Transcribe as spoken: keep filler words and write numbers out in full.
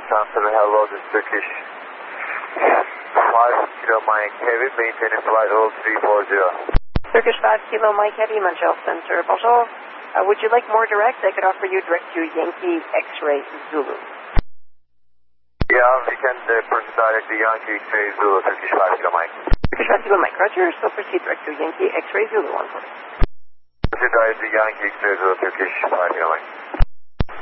Transfer, hello, this is Turkish five Kilo Mike Heavy, maintaining flight level three four zero. Turkish five Kilo Mike Heavy, Montreal Center, bonjour. Uh, would you like more direct? I could offer you direct to Yankee X-Ray Zulu. Yeah, we can uh, proceed direct to Yankee X-Ray Zulu, Turkish five Kilo Mike. Turkish five Kilo Mike, roger. So proceed direct to Yankee X-Ray Zulu, one forty. Proceed direct to Yankee X-Ray Zulu, Turkish five Kilo Mike.